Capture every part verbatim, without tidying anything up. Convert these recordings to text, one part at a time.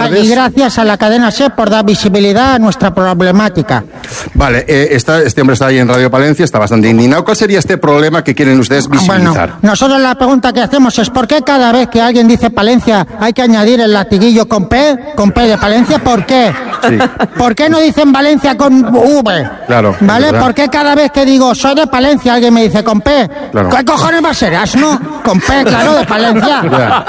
y gracias a la cadena SER por dar visibilidad a nuestra problemática. Vale, eh, está, este hombre está ahí en Radio Palencia, está bastante indignado. ¿Cuál sería este problema que quieren ustedes visibilizar? Bueno, nosotros la pregunta que hacemos es ¿por qué cada vez que alguien dice Palencia hay que añadir el latiguillo con P, con P de Palencia? ¿Por qué? Sí. ¿Por qué no dicen Valencia con V? Claro. ¿Vale? ¿Por qué cada vez que digo soy de Palencia alguien me dice con P? Claro. ¿Qué cojones va a ser? ¿Asno? Con P, claro, de Palencia.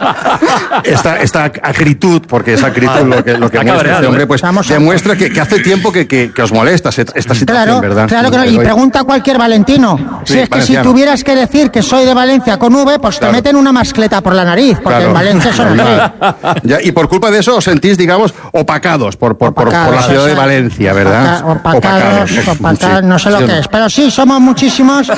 Esta, esta acritud, porque es acritud lo que, lo que muestra este hombre, pues Vamos a... demuestra que, que hace tiempo que, que, que os molesta esta situación, claro, ¿verdad? Claro que no. Y pregunta a cualquier valentino. Sí, si es que valenciano. Si tuvieras que decir que soy de Valencia con V, pues claro. Te meten una mascleta por la nariz, porque claro. En Valencia son el ya, y por culpa de eso os sentís, digamos, opacados por, por, opacados, por, por la ciudad o sea, de Valencia, ¿verdad? Opaca, opacados, opacados, opacados sí, no sé lo sí, que es. Pero sí, somos muchísimos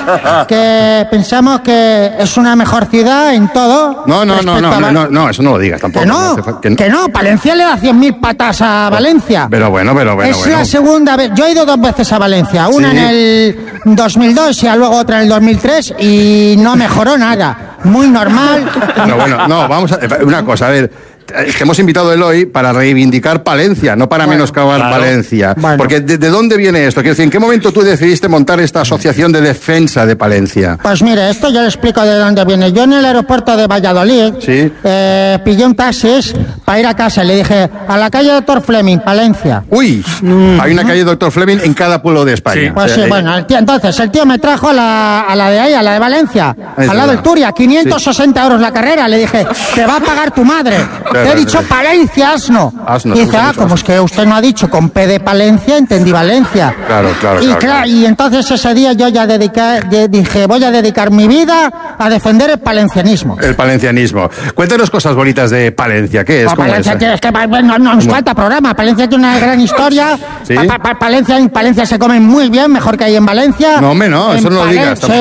que pensamos que es una mejor ciudad en todo. No, no, no, no, no, no, eso no lo digas tampoco. Que no, no que, que no, Palencia le da cien mil patas a Valencia. Pero bueno, pero bueno. Es bueno. la segunda vez. Yo he ido dos veces a Valencia, una sí. En el dos mil dos y luego otra en el dos mil tres y no mejoró nada. Muy normal. No, bueno, no, vamos a... Una cosa, a ver... Es que hemos invitado a Eloy para reivindicar Palencia, no para bueno, menoscabar claro. Palencia. Bueno. Porque de, ¿de dónde viene esto? Quiero decir, ¿en qué momento tú decidiste montar esta asociación de defensa de Palencia? Pues mire, esto yo le explico de dónde viene. Yo en el aeropuerto de Valladolid ¿sí? eh, pillé un taxi para ir a casa. Le dije, a la calle Doctor Fleming, Palencia. Uy, mm. hay una calle Doctor Fleming en cada pueblo de España. Sí. Pues sí, bueno, el tío, entonces el tío me trajo a la, a la de ahí, a la de Valencia, es al lado del Turia, quinientos sesenta sí. euros la carrera. Le dije, te va a pagar tu madre. Te he dicho Palencia, asno. asno y dice, ah, como es que usted no ha dicho con P de Palencia, entendí Valencia. Claro, claro, y, claro, claro. Y entonces ese día yo ya dediqué, dije, voy a dedicar mi vida a defender el palencianismo. El palencianismo. Cuéntanos cosas bonitas de Palencia. ¿Qué es? No, Palencia, es? es que no, no nos falta programa. Palencia tiene una gran historia. ¿Sí? Pa, pa, Palencia, en Palencia se come muy bien, mejor que ahí en Valencia. No, hombre, no, eso no lo digas. Sí,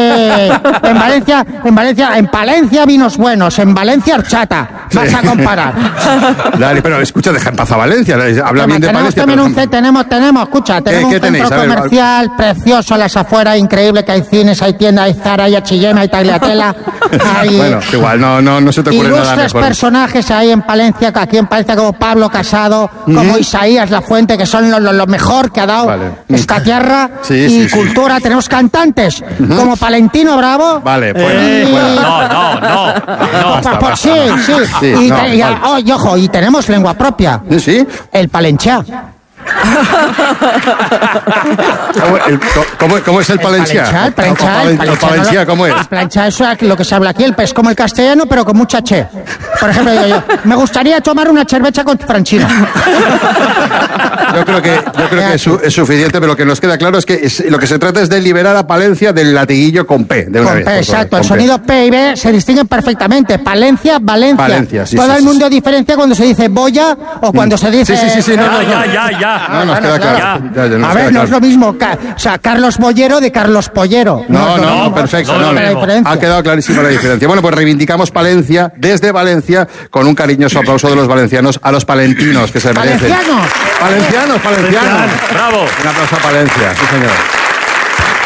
en Valencia, en Valencia, en Palencia vinos buenos, en Valencia horchata. Vas sí. a comparar. Dale, pero escucha, deja en paz a Valencia. Habla bien de tenemos Palencia. También pero... un C, tenemos, tenemos, escucha, tenemos ¿Qué, un qué centro tenéis? comercial ver, precioso a las afueras, increíble, que hay cines, hay tiendas, hay Zara, hay H y M, hay Tagliatella. Hay bueno, igual, no, no, no se te ocurre nada mejor. Ilustres personajes ahí en Palencia, aquí en Palencia, como Pablo Casado, uh-huh. como Isaías La Fuente, que son lo, lo, lo mejor que ha dado vale. esta tierra sí, y sí, cultura. Sí. Tenemos cantantes, uh-huh. como Palentino Bravo. Vale, fuera, eh, fuera. No, no, no. no. Basta, pues, basta, sí, no. sí, sí. Y, No, te, y, vale. oh, y ojo, y tenemos lengua propia. ¿Sí? El palenchá. ¿Cómo, el, cómo, ¿Cómo es el palenciá? El palenchá, el palenchá, palenchá, ¿cómo es? El palenchá es lo que se habla aquí, es como el castellano, pero con mucha che. Por ejemplo, digo yo, me gustaría tomar una cerveza con Franchino. Yo creo que, yo creo que es, su, es suficiente, pero lo que nos queda claro es que es, lo que se trata es de liberar a Palencia del latiguillo con P. De una con vez, P, exacto. Con el sonido P. P y B se distinguen perfectamente. Palencia, Valencia. Valencia sí, Todo sí, el sí, mundo sí. diferencia cuando se dice boya o cuando se dice... Sí, sí, sí. sí no, ya, no, ya, ya, ya. No, nos bueno, queda claro. claro. Ya, ya, nos a ver, queda no claro. es lo mismo. O sea, Carlos Bollero de Carlos Pollero. No, no, no, no, perfecto. no, No, no, no, ha quedado clarísima la diferencia. Bueno, pues reivindicamos Palencia desde Valencia con un cariñoso aplauso de los valencianos a los palentinos que se merecen. ¡Valencianos! Valencianos, valencianos. Bravo. Un aplauso a Palencia, sí señor.